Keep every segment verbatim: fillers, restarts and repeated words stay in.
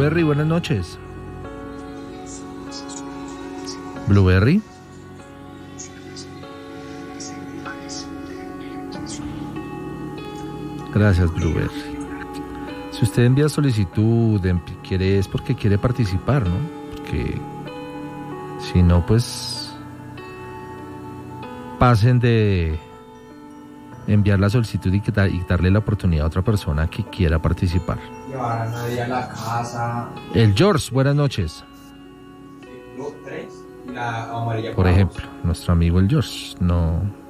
Blueberry, buenas noches. Blueberry. Gracias, Blueberry. Si usted envía solicitud, quiere, es porque quiere participar, ¿no? Porque si no, pues pasen de enviar la solicitud y, quitar, y darle la oportunidad a otra persona que quiera participar. Llevar a nadie a la casa. El George, buenas noches. Dos, tres y la amarilla. Por ejemplo, nuestro amigo el George, no...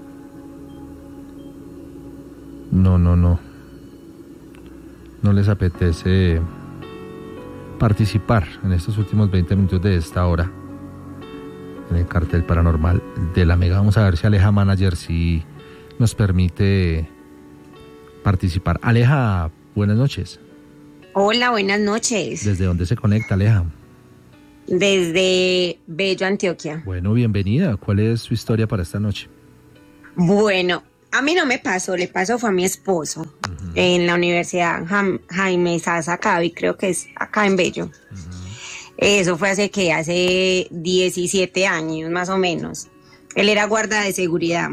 No, no, no. No les apetece participar en estos últimos veinte minutos de esta hora en el cartel paranormal de la Mega. Vamos a ver si Aleja Manager sí nos permite participar. Aleja, buenas noches. Hola, buenas noches. ¿Desde dónde se conecta, Aleja? Desde Bello, Antioquia. Bueno, bienvenida. ¿Cuál es su historia para esta noche? Bueno, a mí no me pasó, le pasó fue a mi esposo, uh-huh, en la Universidad ja- Jaime Sasa Cavi, creo que es acá en Bello. Uh-huh. Eso fue hace que hace diecisiete años más o menos. Él era guarda de seguridad.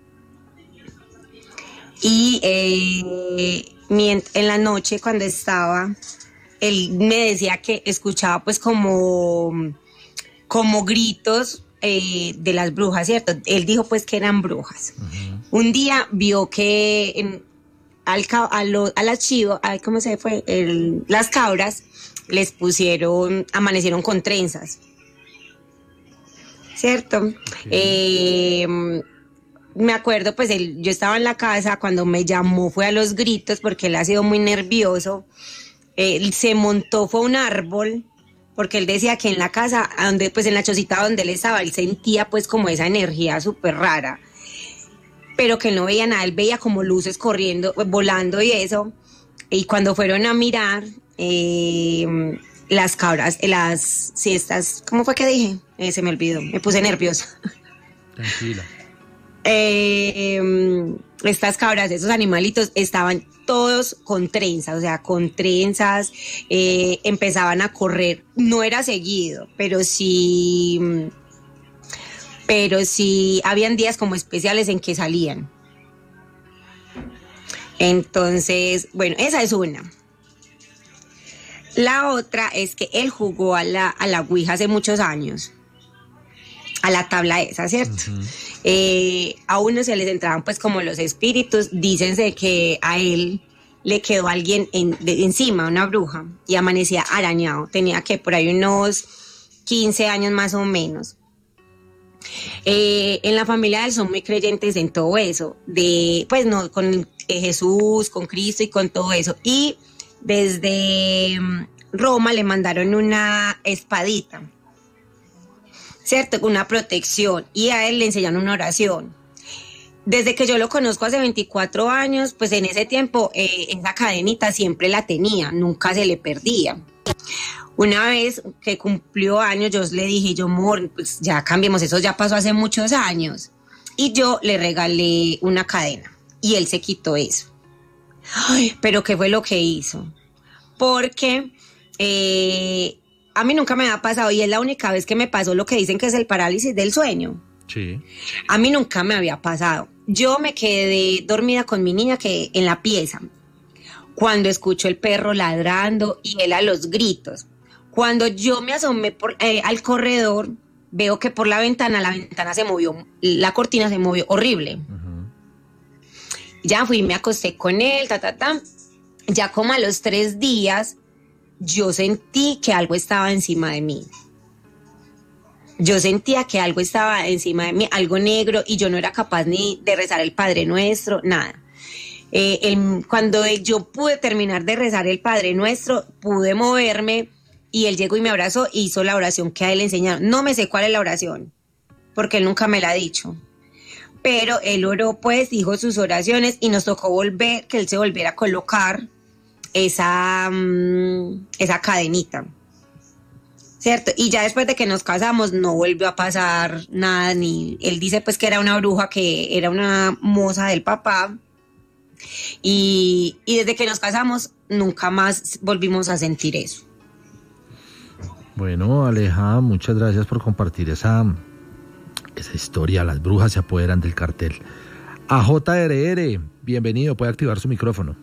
Y eh, en la noche cuando estaba, él me decía que escuchaba pues como, como gritos eh, de las brujas, ¿cierto? Él dijo pues que eran brujas. Uh-huh. Un día vio que en, al, a, lo, a las chivas, ¿cómo se fue? El, las cabras les pusieron, amanecieron con trenzas, ¿cierto? Okay. Eh, me acuerdo, pues él, yo estaba en la casa, cuando me llamó fue a los gritos, porque él ha sido muy nervioso. Él se montó, fue a un árbol, porque él decía que en la casa, donde, pues en la chocita donde él estaba, él sentía pues como esa energía súper rara, pero que no veía nada, él veía como luces corriendo, volando y eso, y cuando fueron a mirar, eh, las cabras, las siestas, ¿cómo fue que dije? Eh, se me olvidó, me puse nerviosa. Tranquila. Eh, estas cabras, esos animalitos estaban todos con trenzas, o sea, con trenzas, eh, empezaban a correr, no era seguido, pero sí, pero sí habían días como especiales en que salían. Entonces, bueno, esa es una. La otra es que él jugó a la, a la Ouija hace muchos años, a la tabla esa, ¿cierto? Uh-huh. Eh, a uno se les entraban pues como los espíritus, dícense que a él le quedó alguien en, de, encima, una bruja, y amanecía arañado, tenía que por ahí unos quince años más o menos. Eh, en la familia de él son muy creyentes en todo eso, de pues no, con Jesús, con Cristo y con todo eso, y desde Roma le mandaron una espadita, ¿cierto? Una protección, y a él le enseñaron una oración. Desde que yo lo conozco hace veinticuatro años, pues en ese tiempo eh, esa cadenita siempre la tenía, nunca se le perdía. Una vez que cumplió años, yo le dije, yo, amor, pues ya cambiemos, eso ya pasó hace muchos años. Y yo le regalé una cadena, y él se quitó eso. Ay, pero ¿qué fue lo que hizo? Porque eh, a mí nunca me ha pasado, y es la única vez que me pasó lo que dicen que es el parálisis del sueño. Sí. A mí nunca me había pasado. Yo me quedé dormida con mi niña que en la pieza, cuando escucho el perro ladrando y él a los gritos. Cuando yo me asomé por, eh, al corredor, veo que por la ventana, la ventana se movió, la cortina se movió horrible. Uh-huh. Ya fui, me acosté con él, ta, ta, ta. Ya como a los tres días, yo sentí que algo estaba encima de mí. Yo sentía que algo estaba encima de mí, algo negro, y yo no era capaz ni de rezar el Padre Nuestro, nada. Eh, el, cuando yo pude terminar de rezar el Padre Nuestro, pude moverme, y él llegó y me abrazó y hizo la oración que a él le enseñaron. No me sé cuál es la oración, porque él nunca me la ha dicho. Pero él oró, pues, dijo sus oraciones, y nos tocó volver, que él se volviera a colocar esa, um, esa cadenita, ¿cierto? Y ya después de que nos casamos no volvió a pasar nada, ni él dice pues que era una bruja, que era una moza del papá, y, y desde que nos casamos nunca más volvimos a sentir eso. Bueno, Aleja, muchas gracias por compartir esa, esa historia. Las brujas se apoderan del cartel. A J R R, bienvenido, puede activar su micrófono.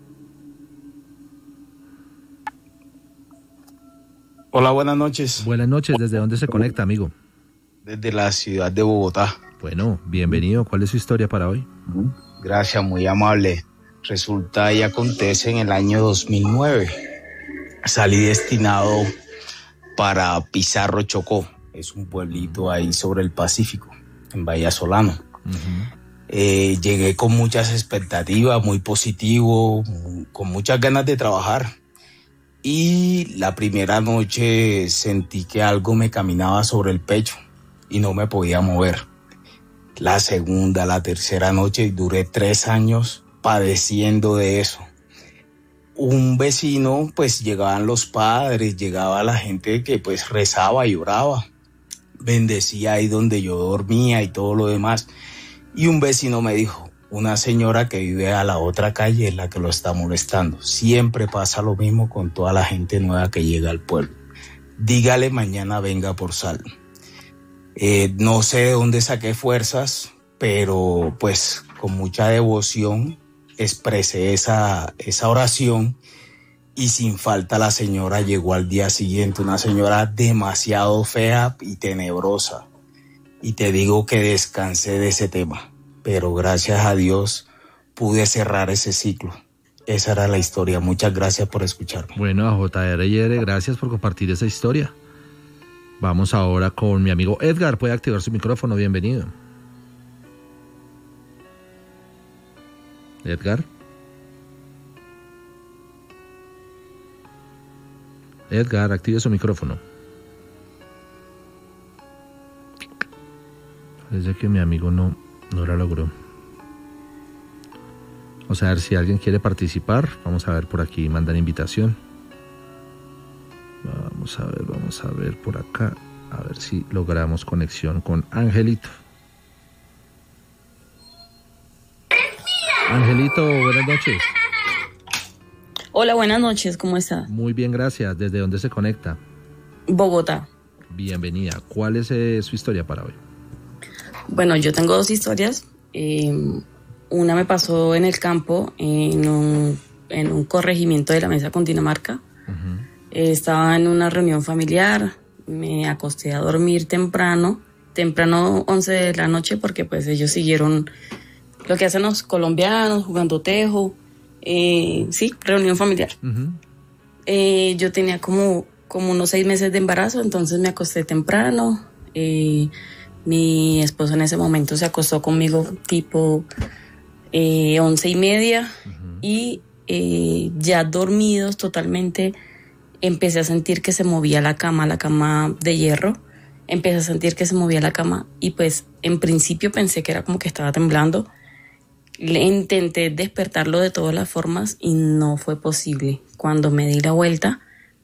Hola, buenas noches. Buenas noches, ¿desde dónde se conecta, amigo? Desde la ciudad de Bogotá. Bueno, bienvenido, ¿cuál es su historia para hoy? Gracias, muy amable. Resulta y acontece en el año dos mil nueve. Salí destinado para Pizarro, Chocó. Es un pueblito ahí sobre el Pacífico, en Bahía Solano. Uh-huh. Eh, llegué con muchas expectativas, muy positivo, con muchas ganas de trabajar. Y la primera noche sentí que algo me caminaba sobre el pecho y no me podía mover. La segunda, la tercera noche, duré tres años padeciendo de eso. Un vecino, pues llegaban los padres, llegaba la gente que pues rezaba y oraba, bendecía ahí donde yo dormía y todo lo demás. Y un vecino me dijo, una señora que vive a la otra calle es la que lo está molestando. Siempre pasa lo mismo con toda la gente nueva que llega al pueblo. Dígale mañana venga por sal. Eh, no sé de dónde saqué fuerzas, pero pues con mucha devoción expresé esa, esa oración y sin falta la señora llegó al día siguiente, una señora demasiado fea y tenebrosa. Y te digo que descansé de ese tema, pero gracias a Dios pude cerrar ese ciclo. Esa era la historia. Muchas gracias por escucharme. Bueno, a J R R, gracias por compartir esa historia. Vamos ahora con mi amigo Edgar. Puede activar su micrófono. Bienvenido. Edgar. Edgar, active su micrófono. Parece que mi amigo no, no la logró. Vamos a ver si alguien quiere participar. Vamos a ver por aquí, mandan invitación. Vamos a ver, vamos a ver por acá. A ver si logramos conexión con Angelito. Angelito, buenas noches. Hola, buenas noches, ¿cómo está? Muy bien, gracias. ¿Desde dónde se conecta? Bogotá. Bienvenida. ¿Cuál es eh, su historia para hoy? Bueno, yo tengo dos historias. Eh, una me pasó en el campo, en un, en un corregimiento de la Mesa Cundinamarca. Uh-huh. Eh, estaba en una reunión familiar, me acosté a dormir temprano, temprano once de la noche, porque pues ellos siguieron lo que hacen los colombianos, jugando tejo. Eh, sí, reunión familiar. Uh-huh. Eh, yo tenía como, como unos seis meses de embarazo, entonces me acosté temprano. Eh, mi esposo en ese momento se acostó conmigo tipo eh, once y media. Uh-huh. Y eh, ya dormidos totalmente, empecé a sentir que se movía la cama, la cama de hierro. Empecé a sentir que se movía la cama y pues en principio pensé que era como que estaba temblando. Le intenté despertarlo de todas las formas y no fue posible. Cuando me di la vuelta,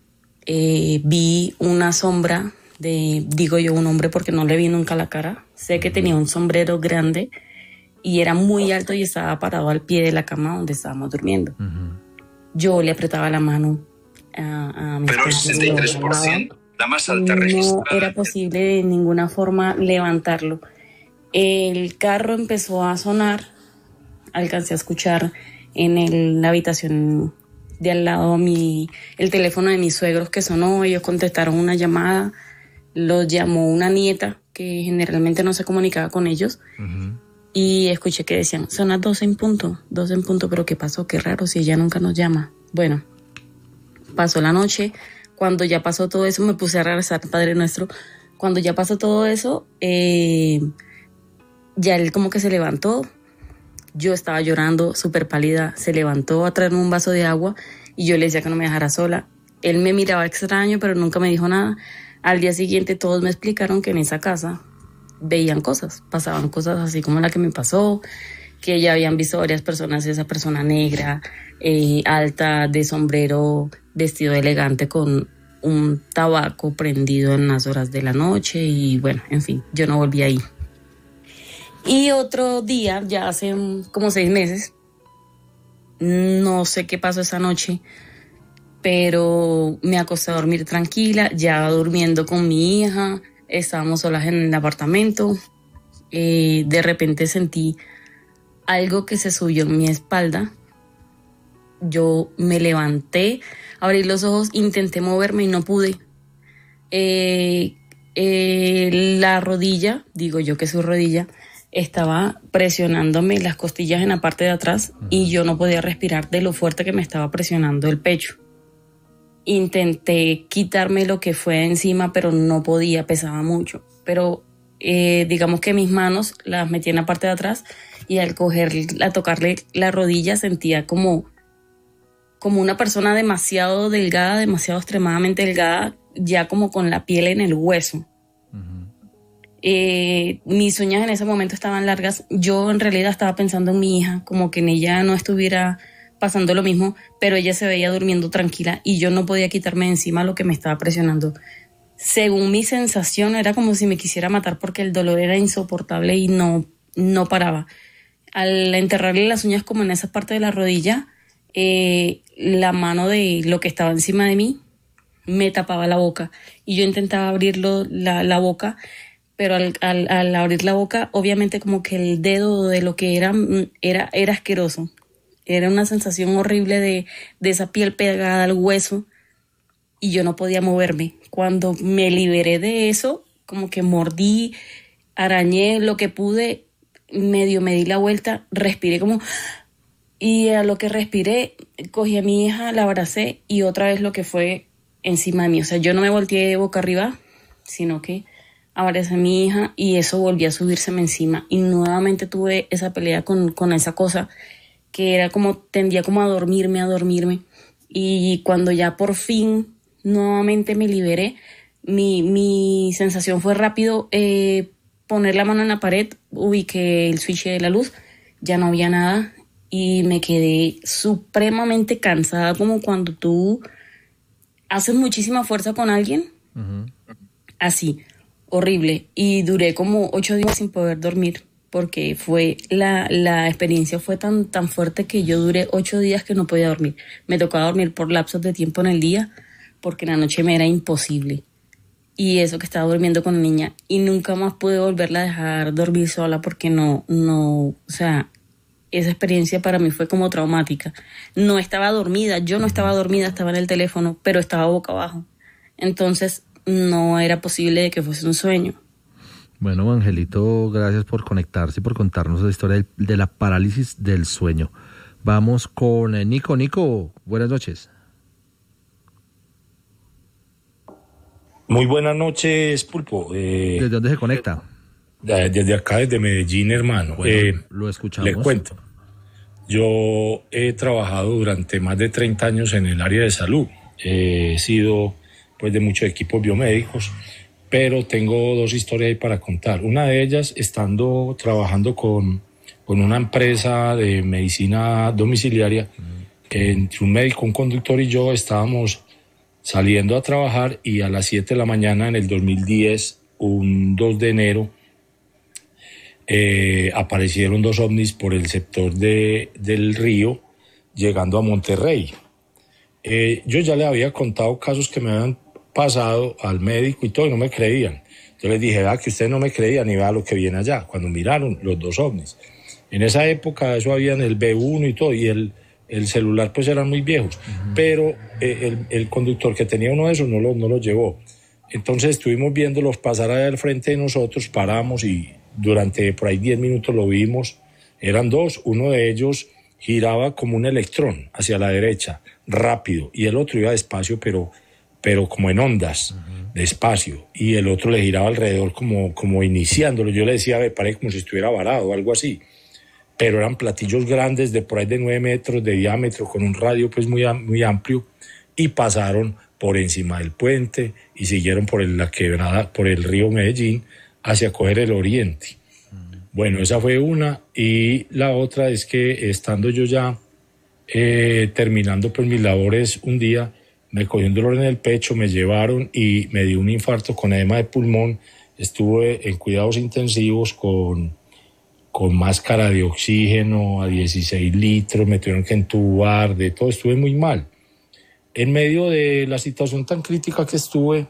eh, vi una sombra de, digo yo un hombre porque no le vi nunca la cara. Sé que tenía un sombrero grande y era muy alto y estaba parado al pie de la cama donde estábamos durmiendo. Uh-huh. Yo le apretaba la mano a, a mi Pero el sesenta y tres por ciento, la más alta registrada. No era posible de ninguna forma levantarlo. El carro empezó a sonar. Alcancé a escuchar en el, la habitación de al lado mi, el teléfono de mis suegros que sonó. Ellos contestaron una llamada, los llamó una nieta que generalmente no se comunicaba con ellos. Uh-huh. Y escuché que decían, son las doce en punto, doce en punto, pero ¿qué pasó? Qué raro, si ella nunca nos llama. Bueno, pasó la noche. Cuando ya pasó todo eso, me puse a rezar Padre Nuestro. Cuando ya pasó todo eso, eh, ya él como que se levantó. Yo estaba llorando, súper pálida, se levantó a traerme un vaso de agua y yo le decía que no me dejara sola. Él me miraba extraño, pero nunca me dijo nada. Al día siguiente todos me explicaron que en esa casa veían cosas, pasaban cosas así como la que me pasó, que ya habían visto varias personas, esa persona negra, eh, alta, de sombrero, vestido elegante con un tabaco prendido en las horas de la noche y bueno, en fin, yo no volví ahí. Y otro día, ya hace como seis meses, no sé qué pasó esa noche, pero me acosté a dormir tranquila, ya durmiendo con mi hija, estábamos solas en el apartamento. Eh, de repente sentí algo que se subió en mi espalda. Yo me levanté, abrí los ojos, intenté moverme y no pude. Eh, eh, la rodilla, digo yo que su rodilla, estaba presionándome las costillas en la parte de atrás y yo no podía respirar de lo fuerte que me estaba presionando el pecho. Intenté quitarme lo que fue encima, pero no podía, pesaba mucho. Pero eh, digamos que mis manos las metí en la parte de atrás y al coger, a tocarle la rodilla sentía como, como una persona demasiado delgada, demasiado extremadamente delgada, ya como con la piel en el hueso. Eh, mis uñas en ese momento estaban largas. Yo en realidad estaba pensando en mi hija, como que en ella no estuviera pasando lo mismo, pero ella se veía durmiendo tranquila y yo no podía quitarme de encima lo que me estaba presionando. Según mi sensación, era como si me quisiera matar porque el dolor era insoportable y no, no paraba. Al enterrarle las uñas como en esa parte de la rodilla, eh, la mano de lo que estaba encima de mí me tapaba la boca y yo intentaba abrirlo, la, la boca, pero al, al, al abrir la boca, obviamente como que el dedo de lo que era, era, era asqueroso. Era una sensación horrible de, de esa piel pegada al hueso y yo no podía moverme. Cuando me liberé de eso, como que mordí, arañé lo que pude, medio me di la vuelta, respiré como... Y a lo que respiré, cogí a mi hija, la abracé y otra vez lo que fue encima de mí. O sea, yo no me volteé boca arriba, sino que abracé a mi hija y eso volvió a subírseme encima. Y nuevamente tuve esa pelea con, con esa cosa que era como, tendía como a dormirme, a dormirme. Y cuando ya por fin nuevamente me liberé, mi, mi sensación fue rápido eh, poner la mano en la pared, ubiqué el switch de la luz, ya no había nada y me quedé supremamente cansada, como cuando tú haces muchísima fuerza con alguien. Uh-huh. Así, horrible. Y duré como ocho días sin poder dormir, porque fue la, la experiencia fue tan, tan fuerte que yo duré ocho días que no podía dormir. Me tocaba dormir por lapsos de tiempo en el día, porque en la noche me era imposible. Y eso que estaba durmiendo con la niña. Y nunca más pude volverla a dejar dormir sola, porque no, no, o sea, esa experiencia para mí fue como traumática. No estaba dormida, yo no estaba dormida, estaba en el teléfono, pero estaba boca abajo. Entonces no era posible de que fuese un sueño. Bueno, Angelito, gracias por conectarse y por contarnos la historia de la parálisis del sueño. Vamos con Nico. Nico, buenas noches. Muy buenas noches, Pulpo. Eh, ¿Desde dónde se conecta? Desde acá, desde Medellín, hermano. Bueno, eh, lo escuchamos. Le cuento. Yo he trabajado durante más de treinta años en el área de salud. Eh, he sido pues de muchos equipos biomédicos, pero tengo dos historias ahí para contar. Una de ellas, estando trabajando con, con una empresa de medicina domiciliaria, que entre un médico, un conductor y yo estábamos saliendo a trabajar y a las siete de la mañana en el dos mil diez, un dos de enero, eh, aparecieron dos ovnis por el sector de, del río, llegando a Monterrey. Eh, yo ya le había contado casos que me habían pasado al médico y todo, y no me creían. Yo les dije, ah, que ustedes no me creían y vea lo que viene allá, cuando miraron los dos ovnis. En esa época eso había en el B uno y todo, y el, el celular pues eran muy viejos, uh-huh. pero eh, el, el conductor que tenía uno de esos no lo, no lo llevó. Entonces estuvimos viéndolos pasar allá al frente de nosotros, paramos y durante por ahí diez minutos lo vimos. Eran dos, uno de ellos giraba como un electrón hacia la derecha, rápido, y el otro iba despacio, pero, pero como en ondas, uh-huh. despacio, y el otro le giraba alrededor como, como iniciándolo. Yo le decía, me parece como si estuviera varado o algo así, pero eran platillos grandes de por ahí de nueve metros de diámetro, con un radio pues muy, muy amplio, y pasaron por encima del puente y siguieron por el, la quebrada, por el río Medellín, hacia coger el oriente. Bueno, esa fue una, y la otra es que estando yo ya eh, terminando pues mis labores un día, me cogió un dolor en el pecho, me llevaron y me dio un infarto con edema de pulmón. Estuve en cuidados intensivos con, con máscara de oxígeno a dieciséis litros, me tuvieron que entubar, de todo, estuve muy mal. En medio de la situación tan crítica que estuve,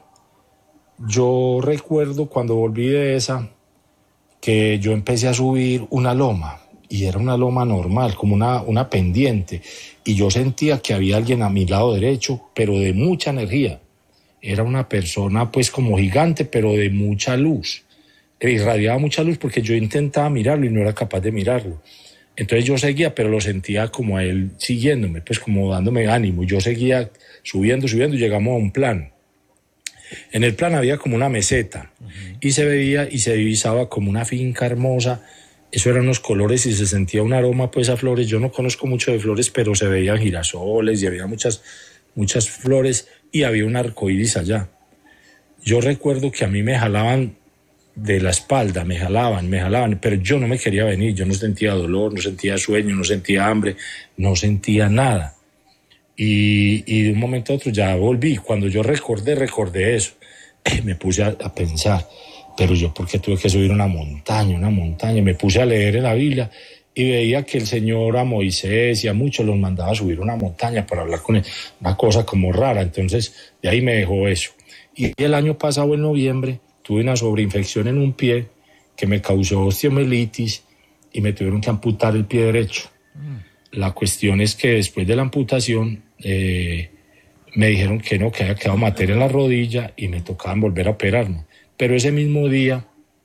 yo recuerdo cuando volví de esa, que yo empecé a subir una loma, y era una loma normal, como una, una pendiente, y yo sentía que había alguien a mi lado derecho, pero de mucha energía. Era una persona pues como gigante, pero de mucha luz. Irradiaba mucha luz porque yo intentaba mirarlo y no era capaz de mirarlo. Entonces yo seguía, pero lo sentía como a él siguiéndome, pues como dándome ánimo. Yo seguía subiendo, subiendo, y llegamos a un plan. En el plan había como una meseta, uh-huh. y se veía y se divisaba como una finca hermosa. Eso eran unos colores y se sentía un aroma pues a flores. Yo no conozco mucho de flores, pero se veían girasoles y había muchas, muchas flores, y había un arcoíris allá. Yo recuerdo que a mí me jalaban de la espalda, me jalaban, me jalaban, pero yo no me quería venir. Yo no sentía dolor, no sentía sueño, no sentía hambre, no sentía nada. Y, y de un momento a otro ya volví. Cuando yo recordé, recordé eso. Eh, me puse a, a pensar, pero yo ¿por qué tuve que subir una montaña, una montaña? Me puse a leer en la Biblia y veía que el Señor a Moisés y a muchos los mandaba a subir una montaña para hablar con él, una cosa como rara. Entonces de ahí me dejó eso. Y el año pasado, en noviembre, tuve una sobreinfección en un pie que me causó osteomielitis y me tuvieron que amputar el pie derecho. Mm. La cuestión es que después de la amputación eh, me dijeron que no, que había quedado materia en la rodilla y me tocaban volver a operarme. Pero ese mismo día,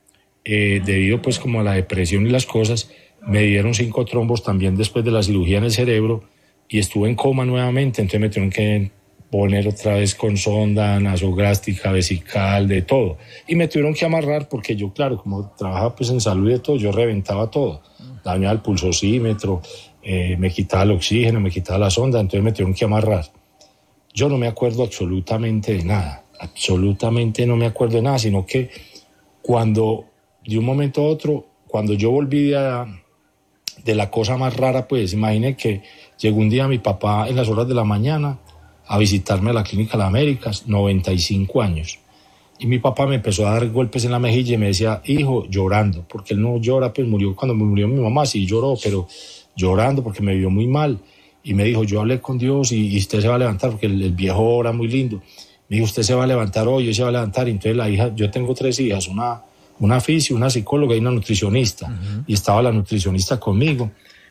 eh, debido pues como a la depresión y las cosas, me dieron cinco trombos también después de la cirugía en el cerebro y estuve en coma nuevamente. Entonces me tuvieron que poner otra vez con sonda nasogástrica, vesical, de todo. Y me tuvieron que amarrar porque yo, claro, como trabajaba pues en salud y de todo, yo reventaba todo. Dañaba el pulsosímetro, eh, me quitaba el oxígeno, me quitaba la sonda, entonces me tuvieron que amarrar. Yo no me acuerdo absolutamente de nada, absolutamente no me acuerdo de nada, sino que cuando, de un momento a otro, cuando yo volví de, de la cosa más rara, pues imagine que llegó un día mi papá en las horas de la mañana a visitarme a la Clínica de las Américas, noventa y cinco años. Y mi papá me empezó a dar golpes en la mejilla y me decía, hijo, llorando, porque él no llora, pues murió cuando me murió mi mamá, sí lloró, pero llorando porque me vio muy mal. Y me dijo, yo hablé con Dios y, y usted se va a levantar, porque el, el viejo era muy lindo. Me dijo, usted se va a levantar hoy, hoy se va a levantar. Y entonces la hija, yo tengo tres hijas, una, una fisio, una psicóloga y una nutricionista. Uh-huh. Y estaba la nutricionista conmigo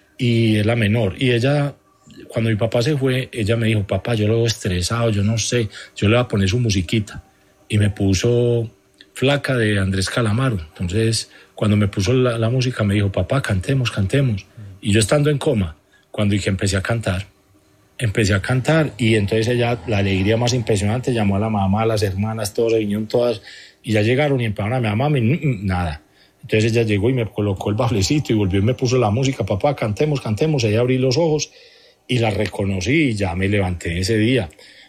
y es la menor. Y ella, cuando mi papá se fue, ella me dijo, papá, yo lo veo estresado, yo no sé, yo le voy a poner su musiquita. Y me puso Flaca de Andrés Calamaro. Entonces, cuando me puso la, la música, me dijo, papá, cantemos, cantemos. Y yo estando en coma, cuando dije, empecé a cantar, empecé a cantar y entonces ella, la alegría más impresionante, llamó a la mamá, a las hermanas, todos se vinieron todas y ya llegaron y empezaron a mi mamá, nada. Entonces ella llegó y me colocó el baflecito y volvió y me puso la música, papá, cantemos, cantemos. Ella abrí los ojos y la reconocí y ya me levanté ese día.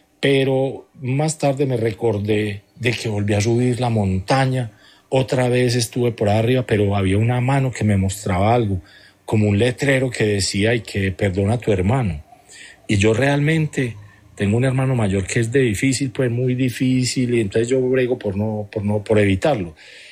Pero más tarde me recordé de que volví a subir la montaña, otra vez estuve por arriba, pero había una mano que me mostraba algo, como un letrero que decía y que perdona a tu hermano. Y yo realmente tengo un hermano mayor que es de difícil, pues muy difícil, y entonces yo brego por no, por no, por evitarlo.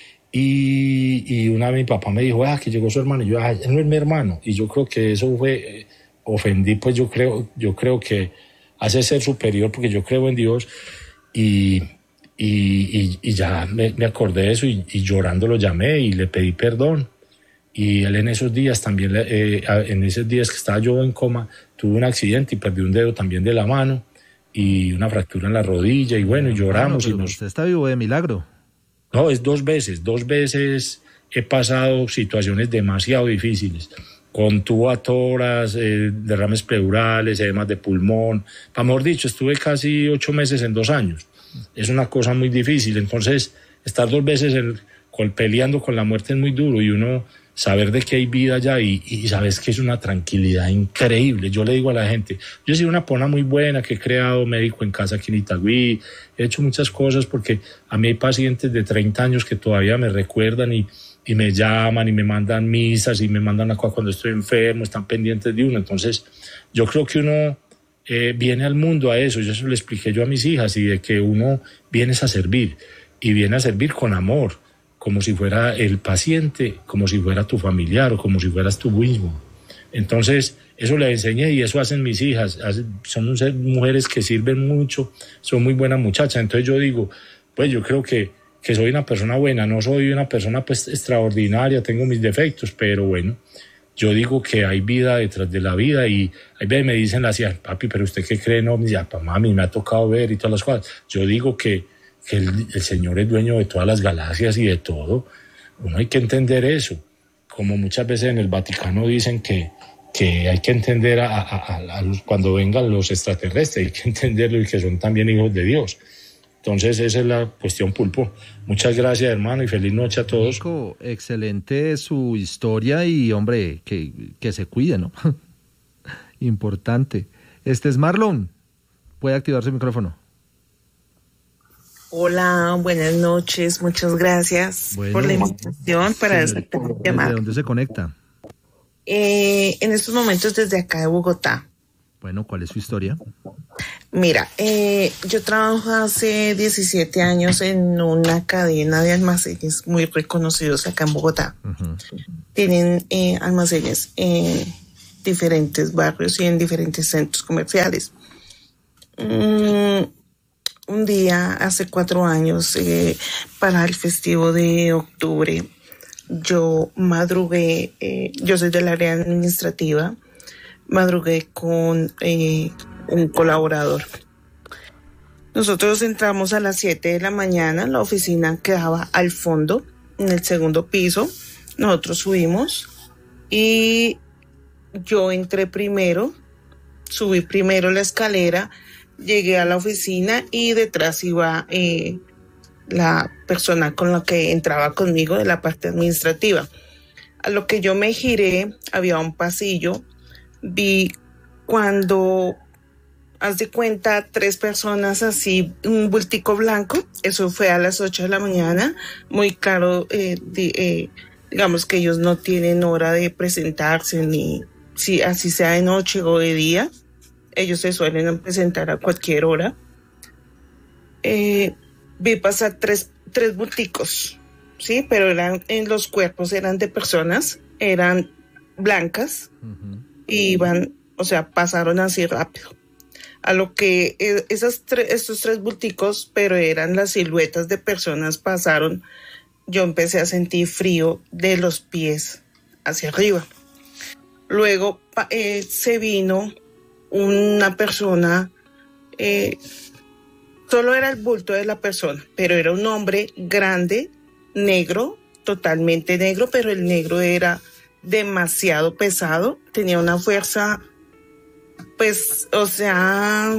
Y, y una vez mi papá me dijo, ah, que llegó su hermano, y yo, ah, él no es mi hermano. Y yo creo que eso fue, eh, ofendí, pues yo creo, yo creo que hace ser superior, porque yo creo en Dios, y, y, y, y ya me, me acordé de eso, y, y llorando lo llamé y le pedí perdón. Y él en esos días también, eh, en esos días que estaba yo en coma, tuve un accidente y perdí un dedo también de la mano y una fractura en la rodilla y bueno, y lloramos. Bueno, y nos... Usted está vivo de milagro. No, es dos veces, dos veces he pasado situaciones demasiado difíciles, con tubatoras, eh, derrames pleurales, edemas de pulmón. Para mejor dicho, estuve casi ocho meses en dos años. Es una cosa muy difícil, entonces estar dos veces en, con, peleando con la muerte es muy duro y uno... saber de que hay vida allá y, y sabes que es una tranquilidad increíble. Yo le digo a la gente, yo he sido una pona muy buena, que he creado médico en casa aquí en Itagüí, he hecho muchas cosas porque a mí hay pacientes de treinta años que todavía me recuerdan y, y me llaman y me mandan misas y me mandan a cuando estoy enfermo, están pendientes de uno. Entonces yo creo que uno eh, viene al mundo a eso, yo eso le expliqué yo a mis hijas, y de que uno viene a servir y viene a servir con amor, como si fuera el paciente, como si fuera tu familiar o como si fueras tú mismo. Entonces, eso les enseñé y eso hacen mis hijas. Hacen, son mujeres que sirven mucho, son muy buenas muchachas. Entonces yo digo, pues yo creo que, que soy una persona buena, no soy una persona pues extraordinaria, tengo mis defectos, pero bueno, yo digo que hay vida detrás de la vida y hay veces me dicen así, papi, pero ¿usted qué cree? No, ya, pa, mami, me ha tocado ver y todas las cosas. Yo digo que, que el, el Señor es dueño de todas las galaxias y de todo. Uno hay que entender eso. Como muchas veces en el Vaticano dicen que, que hay que entender a, a, a, a los, cuando vengan los extraterrestres, hay que entenderlo y que son también hijos de Dios. Entonces esa es la cuestión, Pulpo. Muchas gracias, hermano, y feliz noche a todos. Nico, excelente su historia y, hombre, que, que se cuide, ¿no? Importante. Este es Marlon. Puede activar su micrófono. Hola, buenas noches. Muchas gracias bueno, por la invitación para sí, esta llamada. ¿De dónde se conecta? Eh, en estos momentos desde acá de Bogotá. Bueno, ¿cuál es su historia? Mira, eh, yo trabajo hace diecisiete años en una cadena de almacenes muy reconocidos acá en Bogotá. Uh-huh. Tienen eh, almacenes en diferentes barrios y en diferentes centros comerciales. Mm, un día, hace cuatro años, eh, para el festivo de octubre, yo madrugué, eh, yo soy del área administrativa, madrugué con eh, un colaborador. Nosotros entramos a las siete de la mañana, la oficina quedaba al fondo, en el segundo piso. Nosotros subimos y yo entré primero, subí primero la escalera, llegué a la oficina y detrás iba eh, la persona con la que entraba conmigo de la parte administrativa. A lo que yo me giré, había un pasillo, vi cuando, haz de cuenta, tres personas así, un bultico blanco, eso fue a las ocho de la mañana, muy claro, eh, di, eh, digamos que ellos no tienen hora de presentarse, ni si así sea de noche o de día, ellos se suelen presentar a cualquier hora. Eh, vi pasar tres, tres bulticos, sí, pero eran, en los cuerpos eran de personas, eran blancas, uh-huh. Y iban, o sea, pasaron así rápido. A lo que esas tre- estos tres bulticos, pero eran las siluetas de personas, pasaron. Yo empecé a sentir frío de los pies hacia arriba. Luego eh, se vino una persona, eh, solo era el bulto de la persona, pero era un hombre grande, negro, totalmente negro, pero el negro era demasiado pesado, tenía una fuerza, pues, o sea,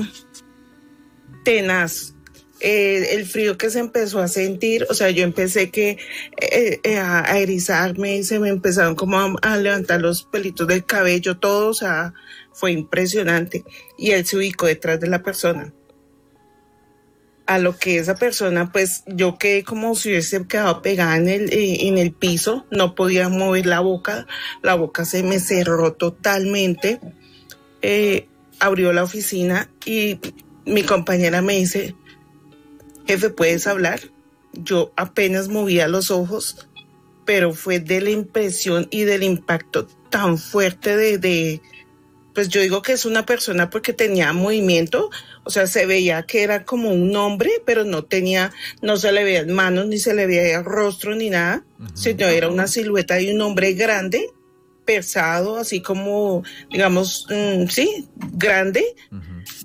tenaz. Eh, el frío que se empezó a sentir, o sea, yo empecé que eh, eh, a, a erizarme, se me empezaron como a, a levantar los pelitos del cabello, todo, o sea, fue impresionante. Y él se ubicó detrás de la persona. A lo que esa persona, pues, yo quedé como si hubiese quedado pegada en el, eh, en el piso, no podía mover la boca, la boca se me cerró totalmente. Eh, abrió la oficina y mi compañera me dice, jefe, ¿puedes hablar? Yo apenas movía los ojos, pero fue de la impresión y del impacto tan fuerte de, de, pues yo digo que es una persona porque tenía movimiento, o sea, se veía que era como un hombre, pero no tenía, no se le veían manos, ni se le veía rostro, ni nada, uh-huh. Sino era una silueta de un hombre grande, pesado, así como, digamos, mmm, sí, grande. Uh-huh.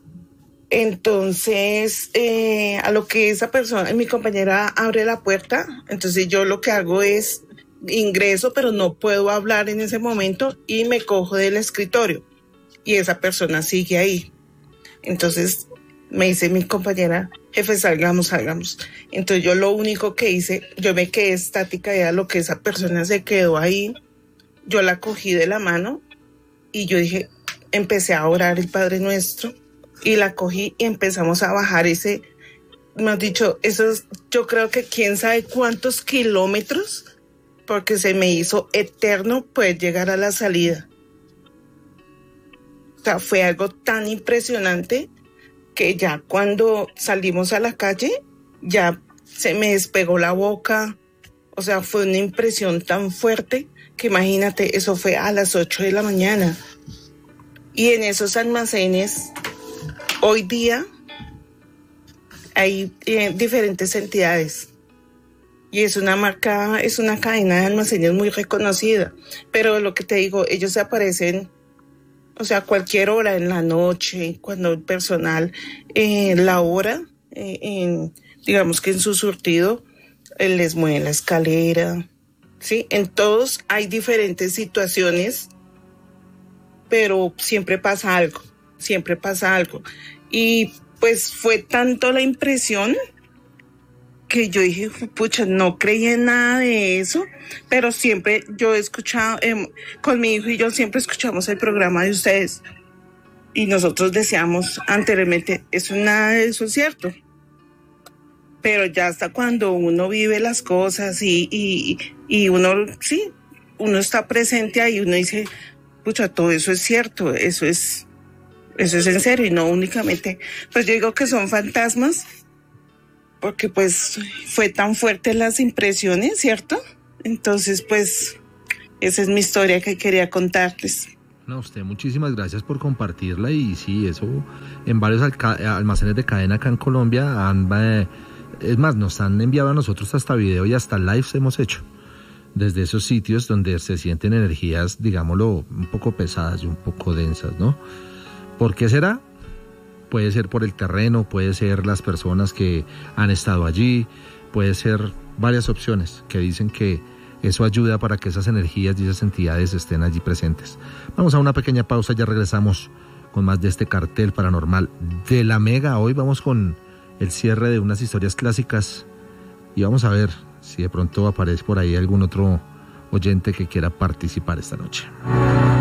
Entonces, eh, a lo que esa persona, mi compañera abre la puerta, entonces yo lo que hago es ingreso, pero no puedo hablar en ese momento y me cojo del escritorio y esa persona sigue ahí. Entonces me dice mi compañera, jefe, salgamos, salgamos. Entonces yo lo único que hice, yo me quedé estática, era lo que esa persona se quedó ahí. Yo la cogí de la mano y yo dije, empecé a orar el Padre Nuestro y la cogí y empezamos a bajar ese, me has dicho, esos, yo creo que quién sabe cuántos kilómetros, porque se me hizo eterno poder llegar a la salida. O sea, fue algo tan impresionante que ya cuando salimos a la calle, ya se me despegó la boca. O sea, fue una impresión tan fuerte que imagínate, eso fue a las ocho de la mañana. Y en esos almacenes, hoy día, hay eh, diferentes entidades. Y es una marca, es una cadena de almacenes muy reconocida. Pero lo que te digo, ellos aparecen, o sea, cualquier hora en la noche, cuando el personal eh, labora, eh, en, digamos que en su surtido, eh, les mueven la escalera, ¿sí? En todos hay diferentes situaciones, pero siempre pasa algo, siempre pasa algo. Y pues fue tanto la impresión que yo dije, pucha, no creí en nada de eso, pero siempre yo he escuchado, eh, con mi hijo y yo siempre escuchamos el programa de ustedes y nosotros decíamos anteriormente, eso nada de eso es cierto, pero ya hasta cuando uno vive las cosas y, y, y uno, sí, uno está presente ahí, uno dice, pucha, todo eso es cierto, eso es, eso es en serio y no únicamente, pues yo digo que son fantasmas, porque pues fue tan fuerte las impresiones, ¿cierto? Entonces, pues, esa es mi historia que quería contarles. No, usted, muchísimas gracias por compartirla y sí, eso en varios alca- almacenes de cadena acá en Colombia han, eh, es más, nos han enviado a nosotros hasta video y hasta lives hemos hecho desde esos sitios donde se sienten energías, digámoslo, un poco pesadas y un poco densas, ¿no? ¿Por qué será? Puede ser por el terreno, puede ser las personas que han estado allí, puede ser varias opciones que dicen que eso ayuda para que esas energías y esas entidades estén allí presentes. Vamos a una pequeña pausa, ya regresamos con más de este cartel paranormal de la Mega. Hoy vamos con el cierre de unas historias clásicas y vamos a ver si de pronto aparece por ahí algún otro oyente que quiera participar esta noche.